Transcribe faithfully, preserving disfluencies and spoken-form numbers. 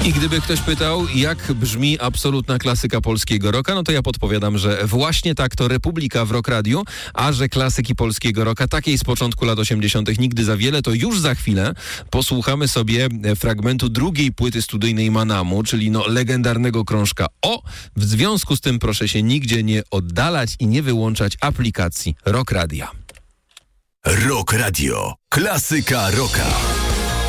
I gdyby ktoś pytał, jak brzmi absolutna klasyka polskiego rocka, no to ja podpowiadam, że właśnie tak to Republika w Rock Radiu, a że klasyki polskiego rocka, takiej z początku lat osiemdziesiątych nigdy za wiele, to już za chwilę posłuchamy sobie fragmentu drugiej płyty studyjnej Manamu, czyli no legendarnego krążka O. W związku z tym proszę się nigdzie nie oddalać i nie wyłączać aplikacji Rock Radia. Rock Radio. Klasyka rocka.